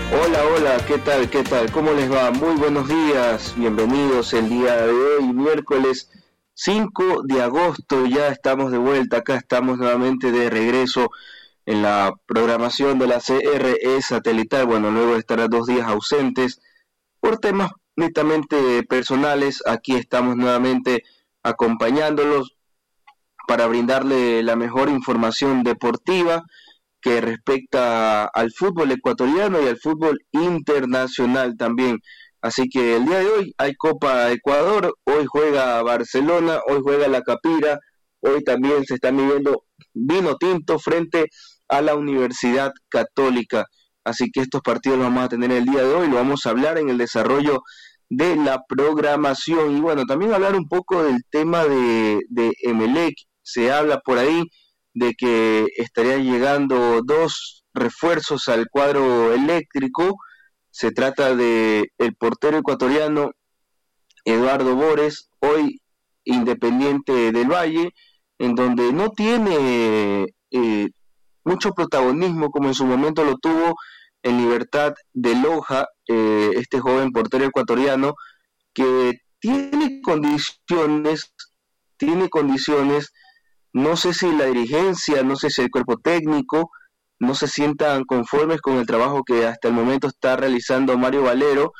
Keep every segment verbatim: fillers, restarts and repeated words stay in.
Hola, hola, ¿qué tal? ¿Qué tal? ¿Cómo les va? Muy buenos días, bienvenidos el día de hoy, miércoles cinco de agosto, ya estamos de vuelta, acá estamos nuevamente de regreso en la programación de la C R E satelital, bueno, luego de estar a dos días ausentes por temas netamente personales, aquí estamos nuevamente acompañándolos para brindarle la mejor información deportiva que respecta al fútbol ecuatoriano y al fútbol internacional también. Así que el día de hoy hay Copa Ecuador, hoy juega Barcelona, hoy juega la Capira, hoy también se está midiendo vino tinto frente a la Universidad Católica. Así que estos partidos los vamos a tener el día de hoy, lo vamos a hablar en el desarrollo de la programación. Y bueno, también hablar un poco del tema de, de Emelec. Se habla por ahí de que estarían llegando dos refuerzos al cuadro eléctrico. Se trata de el portero ecuatoriano Eduardo Bores, hoy Independiente del Valle, en donde no tiene eh, mucho protagonismo como en su momento lo tuvo en Libertad de Loja, eh, este joven portero ecuatoriano que tiene condiciones, tiene condiciones. No sé si la dirigencia, no sé si el cuerpo técnico no se sientan conformes con el trabajo que hasta el momento está realizando Mario Valero,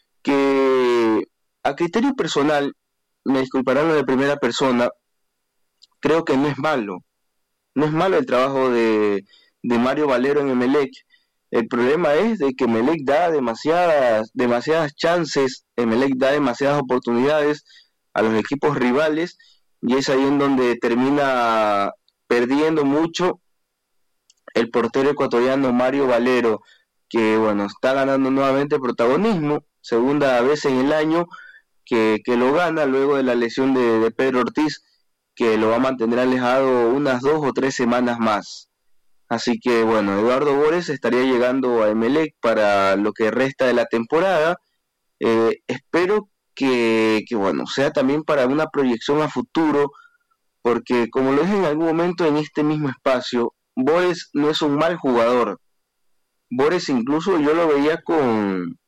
que a criterio personal, me disculparán lo de primera persona, creo que no es malo, no es malo el trabajo de, de Mario Valero en Emelec. El problema es de que Emelec da demasiadas, demasiadas chances, Emelec da demasiadas oportunidades a los equipos rivales, y es ahí en donde termina perdiendo mucho el portero ecuatoriano Mario Valero, que bueno, está ganando nuevamente protagonismo, segunda vez en el año que, que lo gana luego de la lesión de, de Pedro Ortiz, que lo va a mantener alejado unas dos o tres semanas más. Así que bueno, Eduardo Bores estaría llegando a Emelec para lo que resta de la temporada. Eh, espero que, que bueno, sea también para una proyección a futuro, porque como lo dije en algún momento en este mismo espacio, Bores no es un mal jugador. Bores incluso yo lo veía con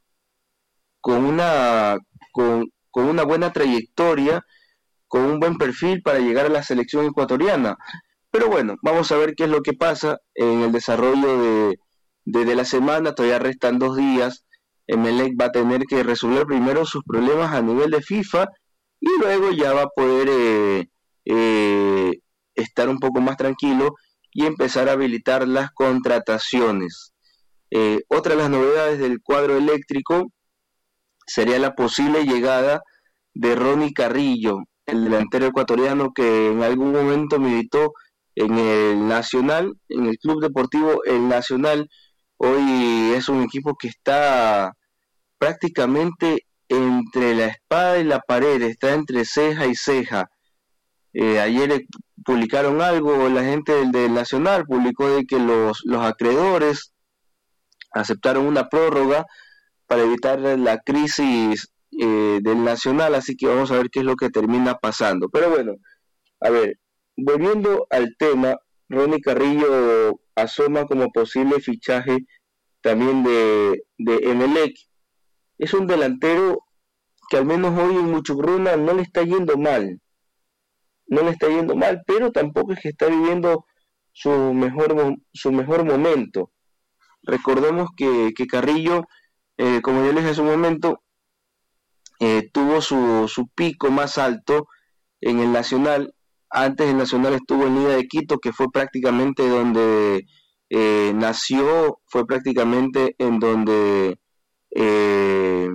con una con, con una buena trayectoria, con un buen perfil para llegar a la selección ecuatoriana. Pero bueno, vamos a ver qué es lo que pasa en el desarrollo de, de, de la semana. Todavía restan dos días. Emelec va a tener que resolver primero sus problemas a nivel de FIFA y luego ya va a poder eh, eh, estar un poco más tranquilo y empezar a habilitar las contrataciones. Eh, otra de las novedades del cuadro eléctrico sería la posible llegada de Ronnie Carrillo, el delantero ecuatoriano que en algún momento militó en el Nacional, en el Club Deportivo El Nacional. Hoy es un equipo que está prácticamente entre la espada y la pared, está entre ceja y ceja. Eh, ayer eh, publicaron algo, la gente del, del Nacional publicó de que los, los acreedores aceptaron una prórroga para evitar la crisis eh, del Nacional, así que vamos a ver qué es lo que termina pasando. Pero bueno, a ver, volviendo al tema, Ronnie Carrillo asoma como posible fichaje también de, de Emelec. Es un delantero que al menos hoy en Muchugruna no le está yendo mal, no le está yendo mal, pero tampoco es que está viviendo su mejor, su mejor momento. Recordemos que, que Carrillo, eh, como yo les dije hace un momento, eh, tuvo su, su pico más alto en el Nacional. Antes el Nacional estuvo en Liga de Quito, que fue prácticamente donde eh, nació, fue prácticamente en donde eh,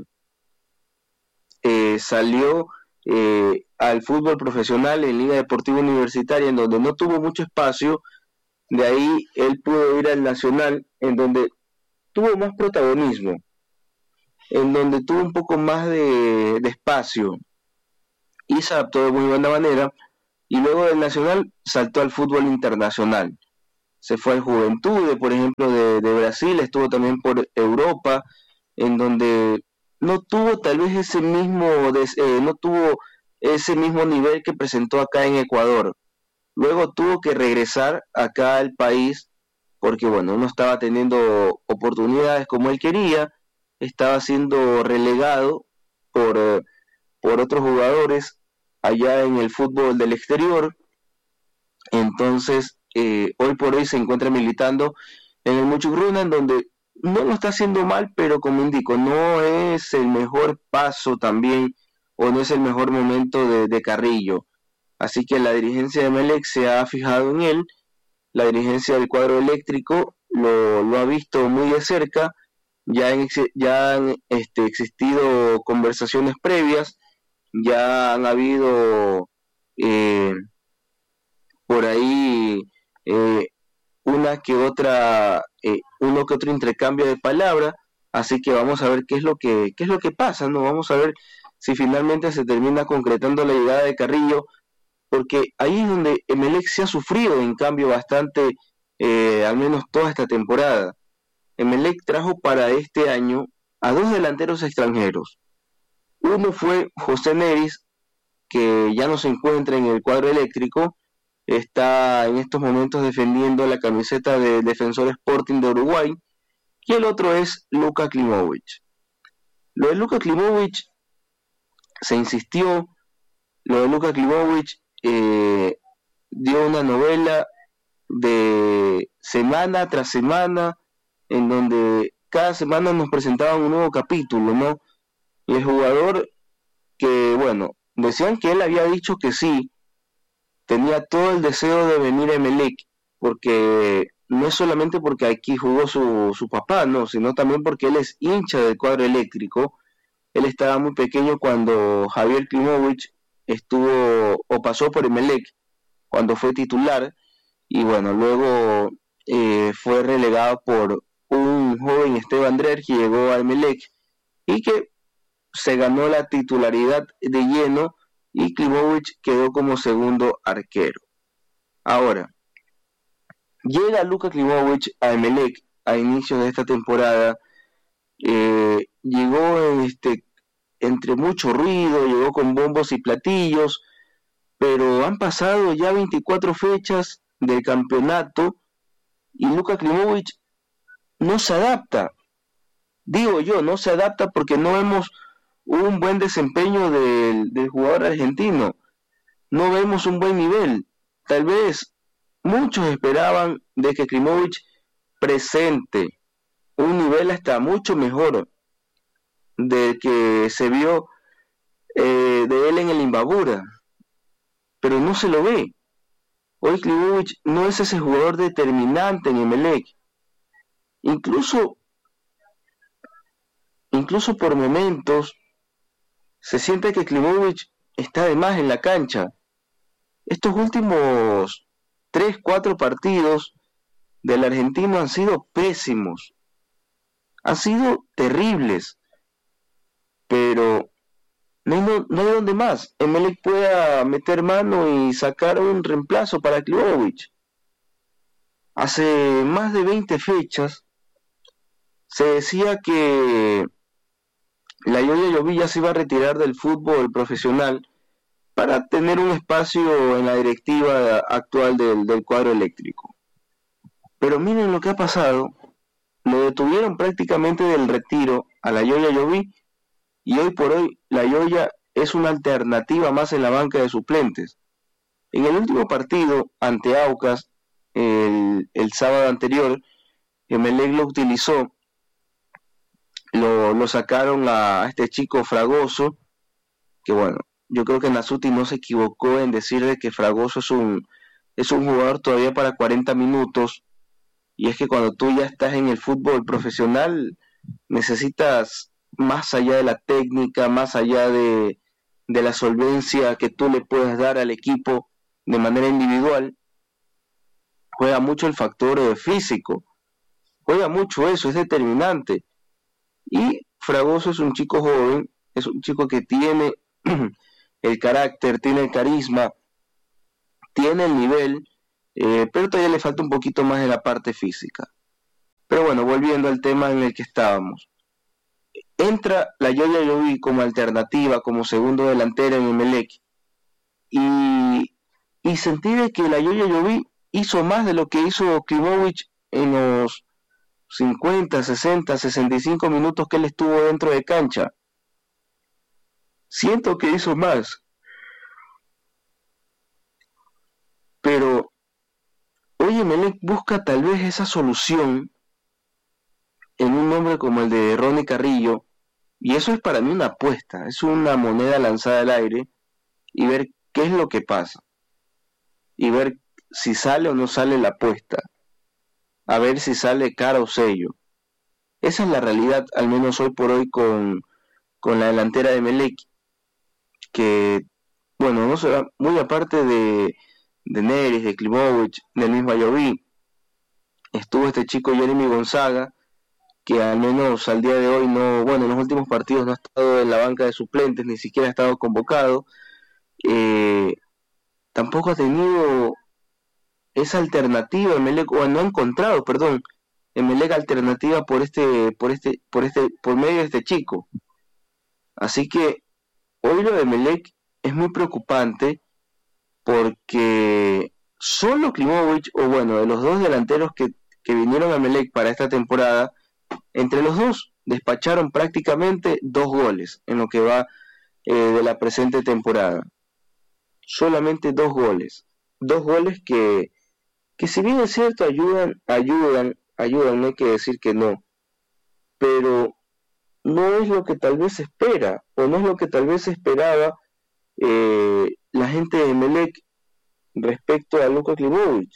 eh, salió eh, al fútbol profesional en Liga Deportiva Universitaria, en donde no tuvo mucho espacio. De ahí él pudo ir al Nacional, en donde tuvo más protagonismo, en donde tuvo un poco más de, de espacio y se adaptó de muy buena manera, y luego del Nacional saltó al fútbol internacional. Se fue al Juventude, por ejemplo, de, de Brasil, estuvo también por Europa, en donde no tuvo tal vez ese mismo des, eh, no tuvo ese mismo nivel que presentó acá en Ecuador. Luego tuvo que regresar acá al país porque bueno, no estaba teniendo oportunidades como él quería, estaba siendo relegado por, eh, por otros jugadores allá en el fútbol del exterior. Entonces eh, hoy por hoy se encuentra militando en el Muchugruna, en donde no lo está haciendo mal, pero como indico, no es el mejor paso también, o no es el mejor momento de, de Carrillo. Así que la dirigencia de Emelec se ha fijado en él, la dirigencia del cuadro eléctrico lo, lo ha visto muy de cerca, ya han, ya han este, existido conversaciones previas, ya han habido eh, por ahí eh, una que otra, eh, uno que otro intercambio de palabras, así que vamos a ver qué es lo que, qué es lo que pasa, ¿no? Vamos a ver si finalmente se termina concretando la llegada de Carrillo, porque ahí es donde Emelec se ha sufrido en cambio bastante, eh, al menos toda esta temporada. Emelec trajo para este año a dos delanteros extranjeros. Uno fue José Neris, que ya no se encuentra en el cuadro eléctrico, está en estos momentos defendiendo la camiseta de Defensor Sporting de Uruguay, y el otro es Luka Klimovic. Lo de Luka Klimovic se insistió, lo de Luka Klimovic eh, dio una novela de semana tras semana, en donde cada semana nos presentaban un nuevo capítulo, ¿no? Y el jugador que, bueno, decían que él había dicho que sí, tenía todo el deseo de venir a Emelec, porque no es solamente porque aquí jugó su, su papá, no, sino también porque él es hincha del cuadro eléctrico. Él estaba muy pequeño cuando Javier Klimovic estuvo o pasó por Emelec, cuando fue titular, y bueno, luego eh, fue relegado por un joven Esteban Drer que llegó a Emelec y que se ganó la titularidad de lleno, y Klimovic quedó como segundo arquero. Ahora, llega Luka Klimovic a Emelec a inicio de esta temporada, eh, llegó este, entre mucho ruido, llegó con bombos y platillos, pero han pasado ya veinticuatro fechas del campeonato y Luka Klimovic no se adapta. Digo yo, no se adapta porque no vemos un buen desempeño del, del jugador argentino, no vemos un buen nivel. Tal vez muchos esperaban de que Klimovic presente un nivel hasta mucho mejor del que se vio eh, de él en el Imbabura, pero no se lo ve. Hoy Klimovic no es ese jugador determinante en Emelec. Incluso, incluso por momentos se siente que Klimovic está de más en la cancha. Estos últimos tres, cuatro partidos del argentino han sido pésimos, han sido terribles, pero no hay, no, no hay donde más Emelec pueda meter mano y sacar un reemplazo para Klimovic. Hace más de veinte fechas se decía que la Yoya Llovilla se iba a retirar del fútbol profesional para tener un espacio en la directiva actual del, del cuadro eléctrico. Pero miren lo que ha pasado, lo detuvieron prácticamente del retiro a la Yoya Lloví, y hoy por hoy la Yoya es una alternativa más en la banca de suplentes. En el último partido ante Aucas, el, el sábado anterior, Emelec lo utilizó, lo, lo sacaron a, a este chico Fragoso, que bueno, yo creo que Nasuti no se equivocó en decir de que Fragoso es un, es un jugador todavía para cuarenta minutos, y es que cuando tú ya estás en el fútbol profesional necesitas, más allá de la técnica, más allá de, de la solvencia que tú le puedes dar al equipo de manera individual, juega mucho el factor físico, juega mucho eso, es determinante. Y Fragoso es un chico joven, es un chico que tiene el carácter, tiene el carisma, tiene el nivel, eh, pero todavía le falta un poquito más en la parte física. Pero bueno, volviendo al tema en el que estábamos. Entra la Yoya Lloví como alternativa, como segundo delantero en Emelec, y, y sentí de que la Yoya Lloví hizo más de lo que hizo Klimovic en los cincuenta, sesenta, sesenta y cinco minutos que él estuvo dentro de cancha. Siento que hizo más, pero hoy Emelec busca tal vez esa solución en un nombre como el de Ronnie Carrillo, y eso es para mí una apuesta, es una moneda lanzada al aire y ver qué es lo que pasa, y ver si sale o no sale la apuesta, a ver si sale cara o sello. Esa es la realidad, al menos hoy por hoy, con, con la delantera de Emelec, que, bueno, no se va, muy aparte de, de Neres, de Klimovic, del mismo Ayoví, estuvo este chico Jeremy Gonzaga, que al menos al día de hoy no, bueno, en los últimos partidos no ha estado en la banca de suplentes, ni siquiera ha estado convocado, eh, tampoco ha tenido esa alternativa, Emelec, o no ha encontrado, perdón, Emelec alternativa por este, por este, por este, por medio de este chico. Así que hoy lo de Emelec es muy preocupante porque solo Klimovic, o bueno, de los dos delanteros que, que vinieron a Emelec para esta temporada, entre los dos despacharon prácticamente dos goles en lo que va eh, de la presente temporada. Solamente dos goles. Dos goles que, que si bien es cierto ayudan, ayudan, ayudan, no hay que decir que no, pero no es lo que tal vez se espera, o no es lo que tal vez esperaba eh, la gente de Emelec respecto a Luka Klimovic.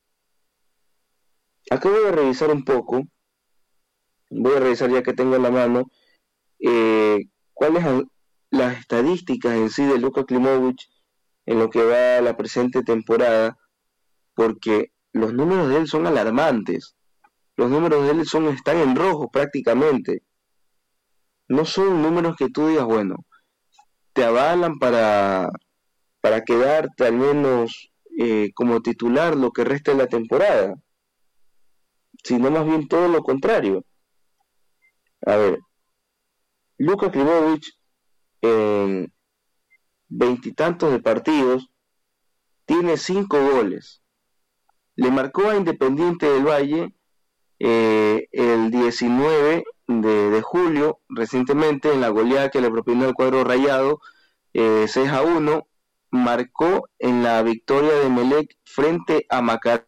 Acabo de revisar un poco, voy a revisar ya que tengo en la mano, eh, cuáles son las estadísticas en sí de Luka Klimovic en lo que va a la presente temporada, porque los números de él son alarmantes, los números de él son, están en rojo prácticamente, no son números que tú digas, bueno, te avalan para, para quedarte al menos eh, como titular lo que resta de la temporada, sino más bien todo lo contrario. A ver, Luka Klimovic en veintitantos de partidos tiene cinco goles. Le marcó a Independiente del Valle eh, el diecinueve de, de julio, recientemente, en la goleada que le propinó el cuadro rayado, eh, seis a uno. Marcó en la victoria de Emelec frente a Macará